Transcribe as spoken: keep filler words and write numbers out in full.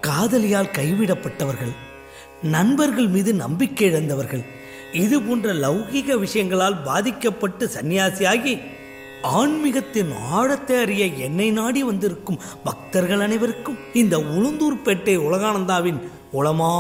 காதலியால் கைவிடப்பட்டவர்கள், நண்பர்கள் மீது நம்பிக்கை இழந்தவர்கள், இது போன்ற லௌகிக விஷயங்களால் பாதிக்கப்பட்டு சன்னியாசியாகி ஆன்மீகத்தின் ஆழத்தை அறிய என்னை நாடி வந்திருக்கும் பக்தர்கள் அனைவருக்கும் இந்த உளுந்தூர்பேட்டை உலகானந்தாவின் உளமா